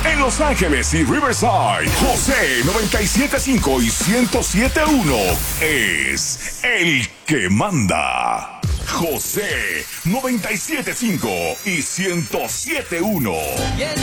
En Los Ángeles y Riverside, José 97.5 y 107.1 es el que manda. José 97.5 y 107.1.